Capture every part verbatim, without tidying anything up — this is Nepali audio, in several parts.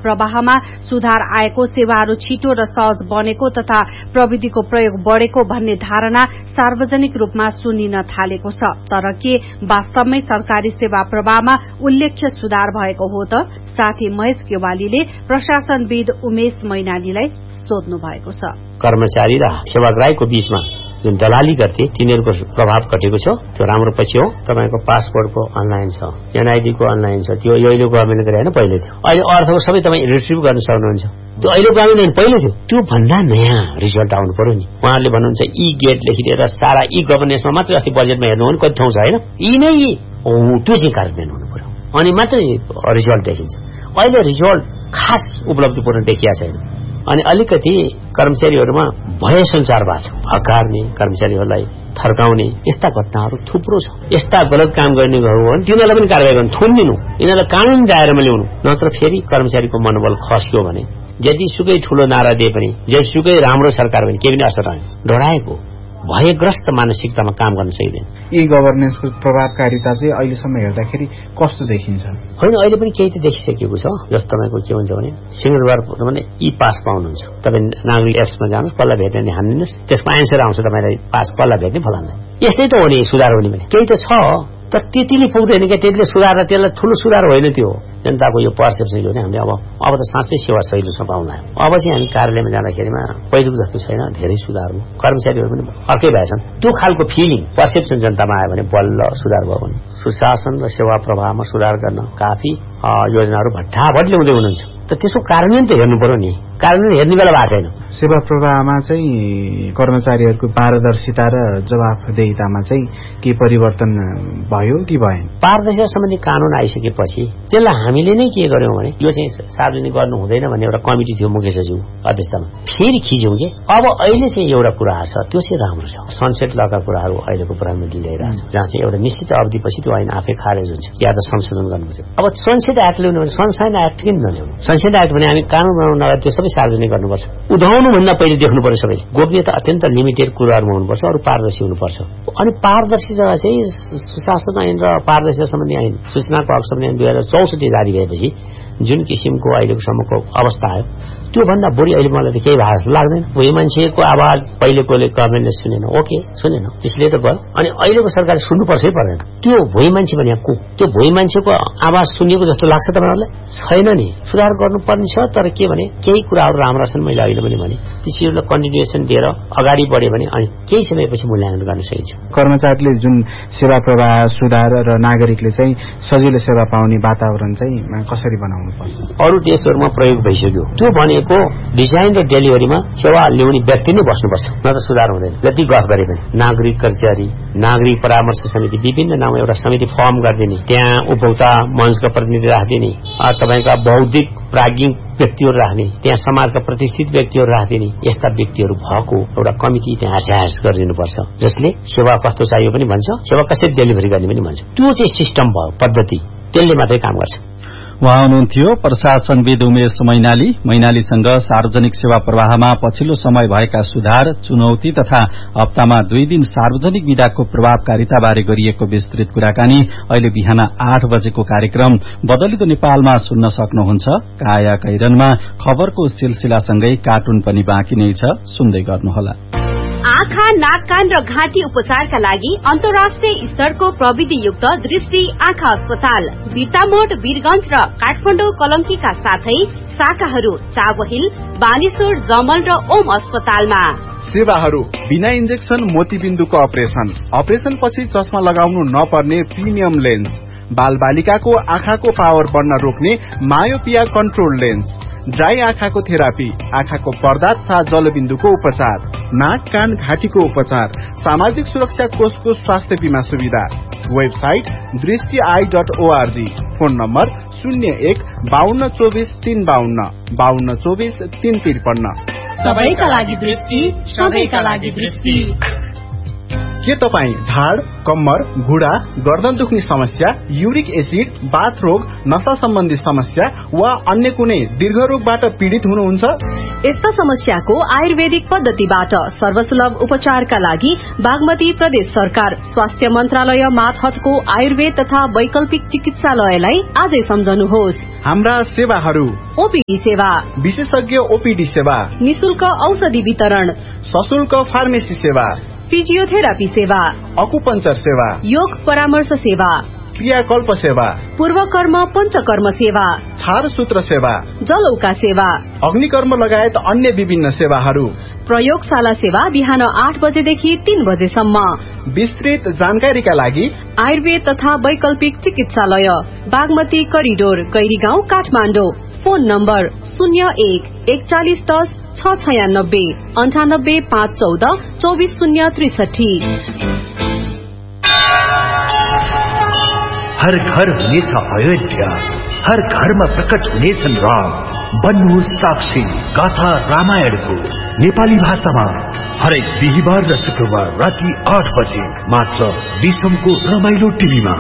प्रवाहमा सुधार आएको, सेवाहरू छिटो र सहज बनेको तथा प्रविधिको प्रयोग बढ़ेको भन्ने धारणा सार्वजनिक रूपमा सुनिन थालेको छ। तर के वास्तवमै सरकारी सेवा प्रवाहमा उल्लेख्य सुधार भएको हो त? साथी महेश केवालीले प्रशासनविद उमेश मैनालीलाई सोध्नु भएको छ। कर्मचारी र सेवाग्राहीको बीचमा जुन दलाली गर्थे तिनीहरूको प्रभाव घटेको छ। त्यो राम्रो पछि हो। तपाईको पासपोर्टको अनलाइन छ, एनआईडी को अनलाइन छ, त्यो अहिले गभर्नमेन्टले गरे हैन, पहिले थियो। अहिले अर्थको सबै तपाईँ रिट्रिभ गर्न सक्नुहुन्छ। त्यो अहिले गभर्नमेन्ट पहिले थियो। त्यो भन्दा नयाँ रिजल्ट आउनु पर्यो नि। उहाँहरूले भन्नुहुन्छ ई गेट लेखिदिएर सारा ई गभर्नेन्समा मात्रै अस्ति बजेटमा हेर्नु हो नि कति ठाउँ छ हैन, यी नै हो, त्यो चाहिँ कार्यान्वयन हुनु पर्यो अनि मात्रै रिजल्ट देखिन्छ। अहिले रिजल्ट खास उपलब्धिपूर्ण देखिया छैन। अनि अलिकति कर्मचारीहरूमा भय सञ्चार भएको छ। हकार्ने, कर्मचारीहरूलाई थर्काउने यस्ता घटनाहरू थुप्रो छ। यस्ता गलत काम गर्ने हो भने तिनीहरूलाई पनि कारवाही गर्नु, थुनिदिनु, यिनीहरूलाई कानून दायरामा ल्याउनु। नत्र फेरि कर्मचारीको मनोबल खस्यो भने जतिसुकै ठूलो नारा दिए पनि, जतिसुकै राम्रो सरकार पनि केही पनि असर होइन। डराएको भयग्रस्त मानसिकतामा काम गर्न सकिँदैन। ई गभर्नेन्सको प्रभावकारिता चाहिँ अहिलेसम्म हेर्दाखेरि कस्तो देखिन्छ? होइन, अहिले पनि केही त देखिसकेको छ। जस्तो तपाईँको के हुन्छ भने सिंहदरबार भने ई पास पाउनुहुन्छ, तपाईँ नागरिक एप्समा जानुहोस्, कसलाई भेट्ने हान्दिनुहोस्, त्यसको एन्सर आउँछ तपाईँलाई पास कसलाई भेट्ने फलानलाई। यस्तै त हो नि सुधार हुने भने। केही त छ तर त्यतिले पुग्दैन क्या, त्यतिले सुधार, त्यसलाई ठूलो सुधार होइन। त्यो जनताको यो पर्सेप्सन हो नि। हामीले अब अब त साँच्चै सेवा सहिलोसँग पाउला। अब चाहिँ हामी कार्यालयमा जाँदाखेरिमा पहिलेको जस्तो छैन, धेरै सुधार हो। कर्मचारीहरू पनि अर्कै भएछन्। त्यो खालको फिलिङ पर्सेप्सन जनतामा आयो भने बल्ल सुधार भयो भने सुशासन र सेवा प्रवाहमा सुधार गर्न काफी योजनाहरू भट्टाभट ल्याउँदै हुनुहुन्छ। त त्यसको कार्यान्वयन त हेर्नु पर्यो नि। कार्यान्वयन हेर्ने बेला भएको छैन। सेवा प्रवाहमा चाहिँ कर्मचारीहरूको पारदर्शिता र जवाफदेहितामा चाहिँ के परिवर्तन भयो कि भएन? पारदर्शिता सम्बन्धी कानून आइसकेपछि त्यसलाई हामीले नै के गर्यौं भने यो चाहिँ सार्वजनिक गर्नु हुँदैन भन्ने एउटा कमिटी थियो मुख्य सचिव अध्यक्षतामा, फेरि खिच्यौं के। अब अहिले चाहिँ एउटा कुरा छ, त्यो चाहिँ राम्रो छ। सनसेट लका कुराहरू अहिलेको प्रधानमन्त्रीले ल्याइरहेको छ, जहाँ चाहिँ एउटा निश्चित अवधिपछि त्यो ऐन आफै खारेज हुन्छ या त संशोधन गर्नुपर्छ। अब सनसेट एक्ट ल्याउनु भने सनसाइन एक्ट किन नल्याउनु? सनसेट एक्ट भने हामी कानून बनाउनु अगाडि त्यो सबै सार्वजनिक गर्नुपर्छ। उठाउनु भन्दा पहिले देख्नु पर्यो सबैले। गोपनीयता अत्यन्त लिमिटेड कुराहरूमा हुनुपर्छ, अरू पारदर्शी हुनुपर्छ। अनि पारदर्शिता चाहिँ सुशासन ऐन र पारदर्शिता सम्बन्धी ऐन, सूचनाको हक सम्बन्धी ऐन दुई हजार चौसठी जारी भएपछि जुन किसिमको अहिलेको सम्मको अवस्था आयो त्यो भन्दा बढी अहिले मलाई त केही भएको लाग्दैन। वही मान्छेको आवाज पहिलेकोले गभर्नमेन्टले सुनेन, ओके सुनेन, त्यसले त गयो। अनि अहिलेको सरकारले सुन्नुपर्छै पर्दैन। त्यो भोइ मान्छे भने को? त्यो भोइ मान्छेको आवाज सुनिएको जस्तो लाग्छ तपाईँहरूलाई? छैन नि। सुधार गर्नुपर्ने छ, तर के भने केही कुराहरू राम्रा छन्, मैले अहिले पनि भने ती चिजहरूलाई कन्टिन्युएसन दिएर अगाडि बढ्यो भने अनि केही समयपछि मूल्याङ्कन गर्न सकिन्छ। कर्मचारीले जुन सेवा प्रवाह सुधार र नागरिकले चाहिँ सजिलो सेवा पाउने वातावरण चाहिँ कसरी बनाउनु पर्छ? अरू देशहरूमा प्रयोग भइसक्यो। त्यो भनेको डिजाइन र डेलिभरीमा सेवा ल्याउने व्यक्ति नै बस्नुपर्छ, न त सुधार हुँदैन। जति गफ गरे पनि नागरिक कर्मचारी, नागरिक परामर्श समिति, विभिन्न नाम एउटा समिति फर्म गरिदिने, त्यहाँ उपभोक्ता मञ्चका प्रतिनिधि राखिदिने, तपाईँका बौद्धिक प्राज्ञिक व्यक्तिहरू राख्ने, त्यहाँ समाजका प्रतिष्ठित व्यक्तिहरू राखिदिने, यस्ता व्यक्तिहरू भएको एउटा कमिटी त्यहाँ एडजाइज गरिदिनुपर्छ, जसले सेवा कस्तो चाहियो पनि भन्छ, सेवा कसरी डेलिभरी गर्ने पनि भन्छ। त्यो चाहिँ सिस्टम भयो, पद्धति, त्यसले मात्रै काम गर्छ। उहाँ हुनुहुन्थ्यो प्रशासनविद उमेश मैनाली। मैनालीसँग सार्वजनिक सेवा प्रवाहमा पछिल्लो समय भएका सुधार, चुनौती तथा हप्तामा दुई दिन सार्वजनिक विधाको प्रभावकारिताबारे गरिएको विस्तृत कुराकानी अहिले बिहान आठ बजेको कार्यक्रम बदलिदो नेपालमा सुन्न सक्नुहुन्छ। काया कैरनमा खबरको सिलसिलासँगै कार्टुन पनि बाँकी नै छ, सुन्दै गर्नुहोला। आँखा, नाक, कान र घाँटी उपचारका लागि अन्तर्राष्ट्रिय स्तरको प्रविधियुक्त दृष्टि आँखा अस्पताल बिर्तामोड, वीरगंज र काठमाडौँ कलंकीका साथै शाखाहरू चावहिल, बानेश्वर, जमल र ओम अस्पतालमा। सेवाहरू बिना इन्जेक्सन मोतीबिन्दुको अपरेशन, अपरेशन पछि चस्मा लगाउनु नपर्ने प्रिमियम लेन्स, बाल बालिकाको आँखाको पावर बढ्न रोक्ने मायोपिया कन्ट्रोल लेन्स, ड्राई आँखाको थेरापी, आँखाको पर्दा तथा जलबिन्दुको उपचार, नाक, कान, घाँटीको उपचार, सामाजिक सुरक्षा कोषको स्वास्थ्य बीमा सुविधा। वेबसाइट दृष्टि I dot ORG. Phone number शून्य एक बाहन्न चौबिस तीन बाहन्न बाहन्न चौबिस तीन त्रिपन्न। सबैका लागि दृष्टि, सबैका लागि दृष्टि। के तपाईँ ढाड, कम्मर, घुँडा, गर्दन दुख्ने समस्या, युरिक एसिड, बाथ रोग, नशा सम्बन्धी समस्या वा अन्य कुनै दीर्घ रोगबाट पीड़ित हुनुहुन्छ? यस्ता समस्याको आयुर्वेदिक पद्धतिबाट सर्वसुलभ उपचारका लागि बागमती प्रदेश सरकार स्वास्थ्य मन्त्रालय मातहतको आयुर्वेद तथा वैकल्पिक चिकित्सालयलाई आजै सम्झनुहोस्। हाम्रा सेवाहरू: ओपीडी सेवा, विशेषज्ञ ओपीडी सेवा, निशुल्क औषधि वितरण, सशुल्क फार्मेसी सेवा, फिजियोथेरापी सेवा, अकुपञ्चर सेवा, योग परामर्श सेवा, क्रियाकल्प सेवा, पूर्वकर्म पञ्चकर्म सेवा, छार सूत्र सेवा, जलौका सेवा, अग्निकर्म लगायत अन्य विभिन्न सेवाहरू। प्रयोगशाला सेवा बिहान आठ बजेदेखि तीन बजेसम्म। विस्तृत जानकारीका लागि आयुर्वेद तथा वैकल्पिक चिकित्सालय, Bagmati corridor, Gairigaun, Kathmandu. Phone number शून्य एक एकचालिस दस छ छयानब्बे अन्ठानब्बे पाँच चौध चौबिस शून्य त्रिसठी। हर घर हुनेछ अयोध्या, हर घरमा प्रकट हुनेछन् राम। बन्नुहोस् साक्षी गाथा रामायणको नेपाली भाषामा हरेक बिहिबार र शुक्रबार राति आठ बजे मात्र विश्वको रमाइलो टिभीमा।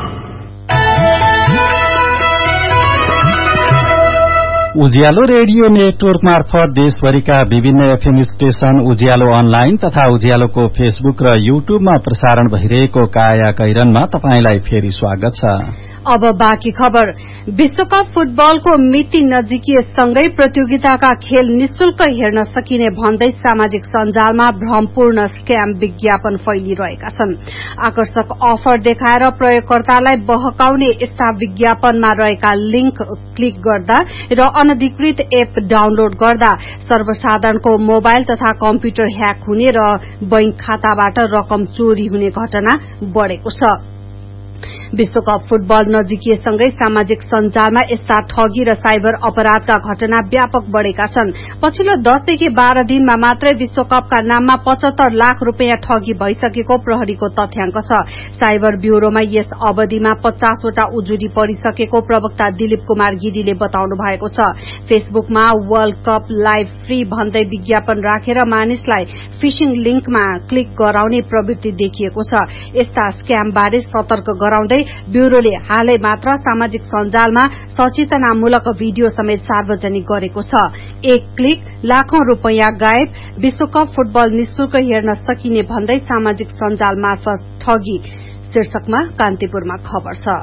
उज्यालो रेडियो नेटवर्क मार्फत देशभरिका विभिन्न एफएम स्टेशन, उज्यालो अनलाइन तथा उज्यालोको फेसबुक र युट्युबमा प्रसारण भइरहेको काया कैरनमा तपाईंलाई फेरि स्वागत छ। अब बाँकी खबर। विश्वकप फुटबलको मिति नजिकिएसँगै प्रतियोगिताका खेल निशुल्क हेर्न सकिने भन्दै सामाजिक सञ्जालमा भ्रमपूर्ण स्क्याम विज्ञापन फैलिरहेका छन्। आकर्षक अफर देखाएर प्रयोगकर्तालाई बहकाउने यस्ता विज्ञापनमा रहेका लिंक क्लिक गर्दा र अनधिकृत एप डाउनलोड गर्दा सर्वसाधारणको मोबाइल तथा कम्प्युटर ह्याक हुने र बैंक खाताबाट रकम चोरी हुने घटना बढ़ेको छ। विश्वकप फुटबल नजिकिएसँगै सामाजिक सञ्जालमा यस्ता ठगी र साइबर अपराधका घटना व्यापक बढ़ेका छन्। पछिल्लो दसदेखि बाह्र दिनमा मात्रै विश्वकपका नाममा पचहत्तर लाख रूपियाँ ठगी भइसकेको प्रहरीको तथ्याङ्क छ। साइबर ब्यूरोमा यस अवधिमा पचासवटा उजुरी परिसकेको प्रवक्ता दिलीप कुमार गिरीले बताउनु भएको छ। फेसबुकमा वर्ल्ड कप लाइभ फ्री भन्दै विज्ञापन राखेर मानिसलाई फिशिङ लिंकमा क्लिक गराउने प्रवृत्ति देखिएको छ। यस्ता स्क्यामबारे सतर्क गराउँदै ब्यूरोले हालै मात्र सामाजिक सञ्जालमा सचेतनामूलक भिडियो समेत सार्वजनिक गरेको छ। एक क्लिक लाखौं रूपियाँ गायब, विश्वकप फुटबल निशुल्क हेर्न सकिने भन्दै सामाजिक सञ्जाल मार्फत ठगी शीर्षकमा कान्तिपुरमा खबर छ।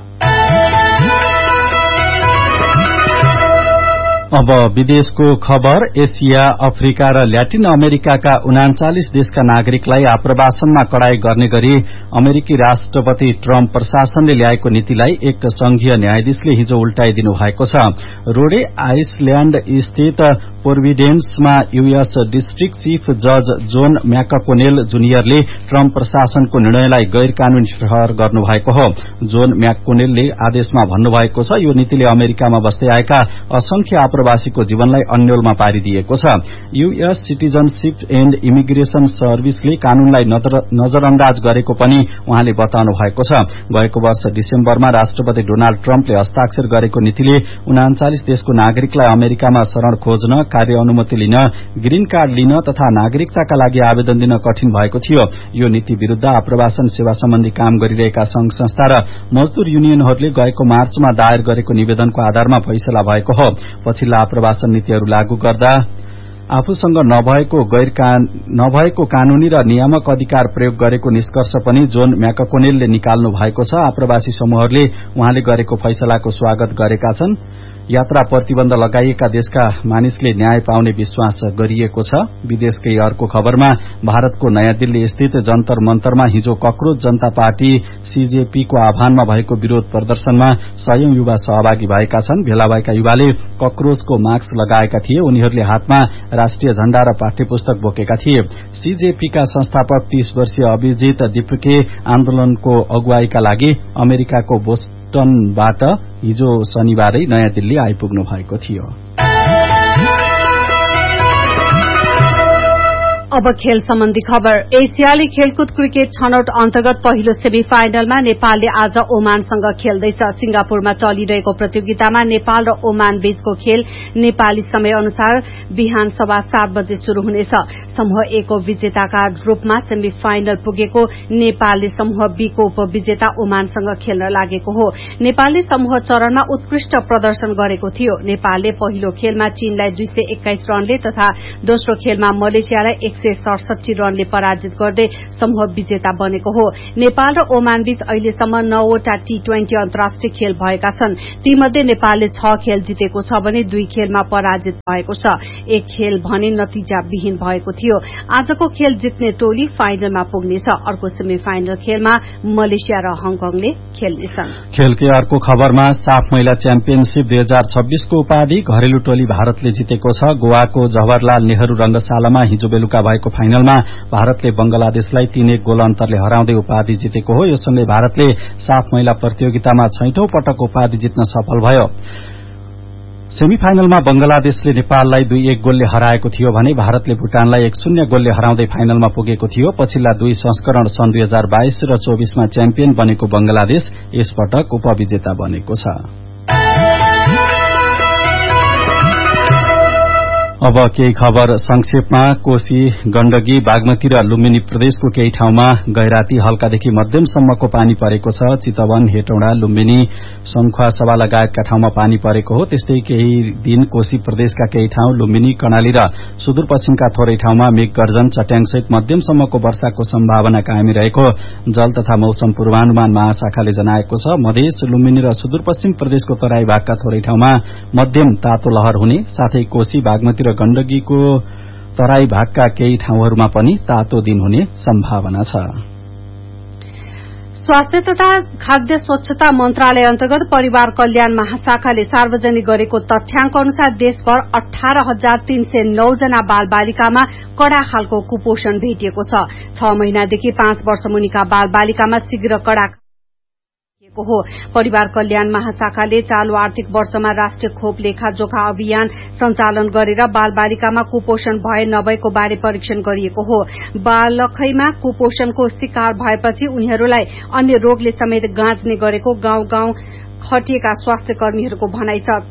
अब विदेशको खबर। एसिया, अफ्रिका र ल्याटिन अमेरिकाका उनाचालिस देशका नागरिकलाई आप्रवासनमा कडाई गर्ने गरी अमेरिकी राष्ट्रपति ट्रम्प प्रशासनले ल्याएको नीतिलाई एक संघीय न्यायाधीशले हिजो उल्टाइदिनु भएको छ। रोडे आइसल्याण्ड स्थित प्रोभिडेन्समा यूएस डिस्ट्रिक्ट चीफ जज जोन म्याककोनेल जुनियरले ट्रम्प प्रशासनको निर्णयलाई गैर कानूनी ठहर गर्नुभएको हो। जोन म्याककोनेलले आदेशमा भन्नुभएको छ, यो नीतिले अमेरिकामा बस्दै आएका असंख्य आप्रवासीको जीवनलाई अन्यलमा पारिदिएको छ। यूएस सिटिजनशिप एण्ड इमिग्रेशन सर्भिसले कानूनलाई नजरअन्दाज गरेको पनि उहाँले बताउनु भएको छ। गएको वर्ष डिसेम्बरमा राष्ट्रपति डोनाल्ड ट्रम्पले हस्ताक्षर गरेको नीतिले उनाचालिस देशको नागरिकलाई अमेरिकामा शरण खोज्न, कार्य अनुमति लिन, ग्रीन कार्ड लिन तथा नागरिकताका लागि आवेदन दिन कठिन भएको थियो। यो नीति विरूद्ध आप्रवासन सेवा सम्बन्धी काम गरिरहेका संघ संस्था र मजदूर युनियनहरूले गएको मार्चमा दायर गरेको निवेदनको आधारमा फैसला भएको हो। पछिल्ला आप्रवासन नीतिहरू लागू गर्दा आफूसँग नभएको गैर नभएको कानूनी र नियामक अधिकार प्रयोग गरेको निष्कर्ष पनि जोन म्याककोनेलले निकाल्नु भएको छ। आप्रवासी समूहहरूले उहाँले गरेको फैसलाको स्वागत गरेका छन्। यात्रा प्रतिबन्ध लगाइएका देशका मानिसले न्याय पाउने विश्वास गरिएको छ। विदेशकै अर्को खबरमा भारतको नयाँ दिल्ली स्थित जन्तर मन्तरमा हिजो कक्रोच जनता पार्टी सीजेपीको आह्वानमा भएको विरोध प्रदर्शनमा सयौं युवा सहभागी भएका छन्। भेला भएका युवाले कक्रोचको मास्क लगाएका थिए। उनीहरूले हातमा राष्ट्रिय झण्डा र पाठ्यपुस्तक बोकेका थिए। सीजेपीका संस्थापक तीस वर्षीय अभिजित दिप्के आन्दोलनको अगुवाईका लागि अमेरिकाको बोस्टनबाट हिजो शनिबारै नयाँ दिल्ली आइपुग्नु भएको थियो। अब खेल सम्बन्धी खबर। एसियाली खेलकुद क्रिकेट छनौट अन्तर्गत पहिलो सेमी फाइनलमा नेपालले आज ओमानसँग खेल्दैछ। सिंगापुरमा चलिरहेको प्रतियोगितामा नेपाल र ओमान बीचको खेल नेपाली समय अनुसार बिहान सवा सात बजे शुरू हुनेछ। समूह ए को विजेताका रूपमा सेमी फाइनल पुगेको नेपालले समूह बी को उपविजेता ओमानसँग खेल्न लागेको हो। नेपालले समूह चरणमा उत्कृष्ट प्रदर्शन गरेको थियो। नेपालले पहिलो खेलमा चीनलाई दुई सय एक्काइस रनले तथा दोस्रो खेलमा मलेसियालाई एक सय सडसठी रनले पराजित गर्दै समूह विजेता बनेको हो। नेपाल र ओमान बीच अहिलेसम्म नौवटा टी ट्वेन्टी अन्तर्राष्ट्रिय खेल भएका छन्। तीमध्ये नेपालले छ खेल जितेको छ भने दुई खेलमा पराजित भएको छ। एक खेल भने नतिजाविहीन भएको थियो। आजको खेल जित्ने टोली फाइनलमा पुग्नेछ। अर्को सेमी फाइनल खेलमा मलेसिया र हङकङले खेल्नेछन्। खेलकै अर्को खबरमा साफ महिला च्याम्पियनशीप दुई हजार छब्बीसको उपाधि घरेलु टोली भारतले जितेको छ। गोवाको जवाहरलाल नेहरू रंगशालामा हिजो बेलुका भएको फाइनलमा भारतले बंगलादेशलाई तीन एक गोल अन्तरले हराउँदै उपाधि जितेको हो। यससँगै भारतले साफ महिला प्रतियोगितामा छैठौं पटक उपाधि जित्न सफल भयो। सेमी फाइनलमा बंगलादेशले नेपाललाई दुई एक गोलले हराएको थियो भने भारतले भूटानलाई एक शून्य गोलले हराउँदै फाइनलमा पुगेको थियो। पछिल्ला दुई संस्करण सन् दुई हजार बाइस र चौबीसमा च्याम्पियन बनेको बंगलादेश यसपटक उपविजेता बनेको छ। अब केही खबर संक्षेपमा। कोशी, गण्डकी, बागमती र लुम्बिनी प्रदेशको केही ठाउँमा गैराती हल्कादेखि मध्यमसम्मको पानी परेको छ। चितवन, हेटौडा, लुम्बिनी, सन्खुवा सभा लगायतका ठाउँमा पानी परेको हो। त्यस्तै केही दिन कोशी प्रदेशका केही ठाउँ, लुम्बिनी, कर्णाली र सुदूरपश्चिमका थोरै ठाउँमा मेघगर्जन, चट्याङसहित मध्यमसम्मको वर्षाको सम्भावना कायमी रहेको जल तथा मौसम पूर्वानुमान महाशाखाले जनाएको छ। मधेस, लुम्बिनी र सुदूरपश्चिम प्रदेशको तराई भागका थोरै ठाउँमा मध्यम तातो लहर हुने साथै कोशी, बागमती र गण्डकीको तराई भागका केही ठाउँहरूमा पनि तातो दिन हुने सम्भावना छ। स्वास्थ्य तथा खाद्य स्वच्छता मन्त्रालय अन्तर्गत परिवार कल्याण महाशाखाले सार्वजनिक गरेको तथ्याङ्क अनुसार देशभर अठार हजार तीन सय नौ जना बाल बालिकामा कड़ा खालको कुपोषण भेटिएको छ। छ महिनादेखि पाँच वर्ष मुनिका बाल बालिकामा शीघ्र कड़ा हो। परिवार कल्याण महाशाखाले चालू आर्थिक वर्षमा राष्ट्रिय खोप लेखाजोखा अभियान सञ्चालन गरेर बाल बालिकामा कुपोषण भए नभएको बारे परीक्षण गरिएको हो। बालकैमा कुपोषणको शिकार भएपछि उनीहरूलाई अन्य रोगले समेत गाँच्ने गरेको गाउँ गाउँ खटिएका स्वास्थ्य कर्मीहरूको भनाइ छ।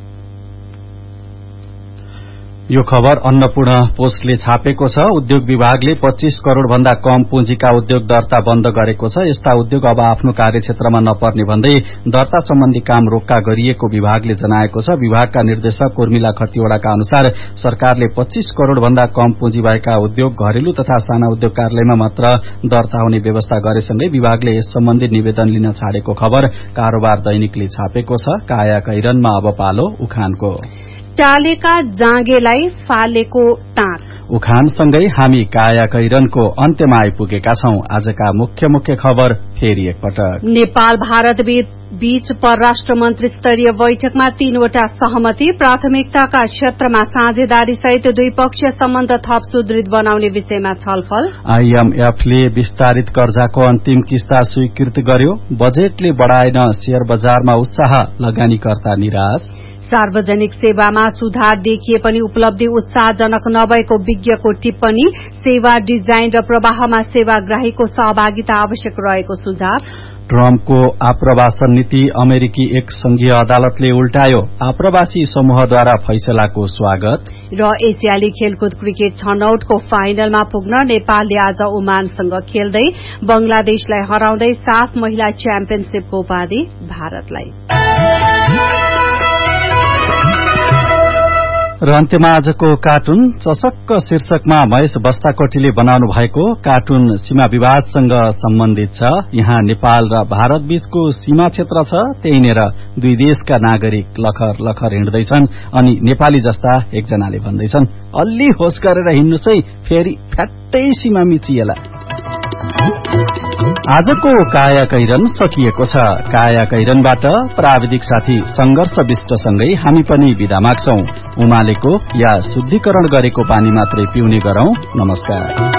यो खबर अन्नपूर्ण पोस्टले छापेको छ। उद्योग विभागले पच्चीस करोड़ भन्दा कम पुँजीका उद्योग दर्ता बन्द गरेको छ। यस्ता उद्योग अब आफ्नो कार्यक्षेत्रमा नपर्ने भन्दै दर्ता सम्बन्धी काम रोक्का गरिएको विभागले जनाएको छ। विभागका निर्देशक उर्मिला खतिवड़ाका अनुसार सरकारले पच्चीस करोड़ भन्दा कम पुँजी भएका उद्योग, घरेलु तथा साना उद्योग कार्यालयमा मात्र दर्ता हुने व्यवस्था गरेसँगै विभागले यस सम्बन्धी निवेदन लिन छाडेको खबर कारोबार दैनिकले छापेको छ। काया कैरनमा अब पालो उखानको। टालेका जाँगेलाई फालेको टाँक। उखानसँगै हामी काया कैरनको अन्त्यमा आइपुगेका छौं। आजका मुख्य मुख्य खबर फेरि एकपटक। नेपाल भारत बीच परराष्ट्र मन्त्री स्तरीय बैठकमा तीनवटा सहमति। प्राथमिकताका क्षेत्रमा साझेदारी सहित द्विपक्षीय सम्बन्ध थप सुदृढ बनाउने विषयमा छलफल। आईएमएफले विस्तारित कर्जाको अन्तिम किस्ता स्वीकृत गर्यो। बजेटले बढ़ाएन शेयर बजारमा उत्साह, लगानीकर्ता निराश। सार्वजनिक सेवामा सुधार देखिए पनि उपलब्धि उत्साहजनक नभएको विज्ञको टिप्पणी। सेवा डिजाइन र प्रवाहमा सेवाग्राहीको सहभागिता आवश्यक रहेको सुझाव। ट्रम्पको आप्रवासन नीति अमेरिकी एक संघीय अदालतले उल्टायो। आप्रवासी समूहद्वारा फैसलाको स्वागत। र एसियाली खेलकुद क्रिकेट छनौटको फाइनलमा पुग्न नेपालले आज ओमानसँग खेल्दै बंगलादेशलाई हराउँदै साफ महिला च्याम्पियनशीपको उपाधि भारतलाई। र अन्त्यमा आजको कार्टुन चसक्क शीर्षकमा महेश बस्ताकोटीले बनाउनु भएको कार्टुन सीमा विवादसँग सम्बन्धित छ। यहाँ नेपाल र भारत बीचको सीमा क्षेत्र छ। त्यहीनेर दुई देशका नागरिक लखर लखर हिँड्दैछन् अनि नेपाली जस्ता एकजनाले भन्दैछन्, अलि होस गरेर हिँड्नुस् है, फेरि फ्याट्टै सीमा मिचिएला। आजको काया कैरन सकिएको छ। काया कैरनबाट प्राविधिक साथी संघर्ष विष्टसँगै हामी पनि बिदा माग्छौं। उमालेको या शुद्धिकरण गरेको पानी मात्रै पिउने गरौं। नमस्कार।